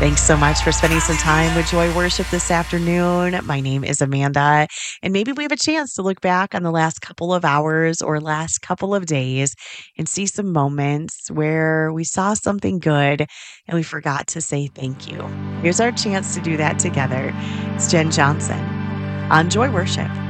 Thanks so much for spending some time with Joy Worship this afternoon. My name is Amanda, and maybe we have a chance to look back on the last couple of hours or last couple of days and see some moments where we saw something good and we forgot to say thank you. Here's our chance to do that together. It's Jen Johnson on Joy Worship.